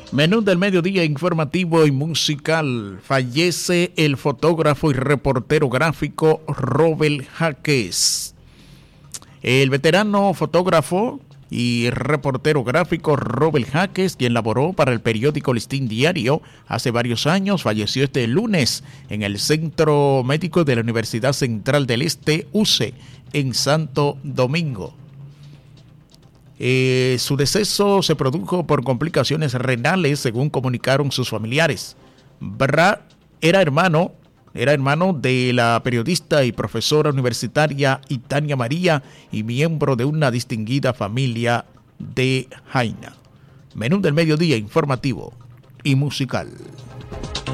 Menú del mediodía informativo y musical. Fallece el fotógrafo y reportero gráfico Robel Jaques. El veterano fotógrafo y reportero gráfico Robel Jaques, quien laboró para el periódico Listín Diario hace varios años, falleció este lunes en el Centro Médico de la Universidad Central del Este, UCE, en Santo Domingo. Su deceso se produjo por complicaciones renales, según comunicaron sus familiares. Era hermano de la periodista y profesora universitaria Itania María y miembro de una distinguida familia de Jaina. Menú del mediodía informativo y musical.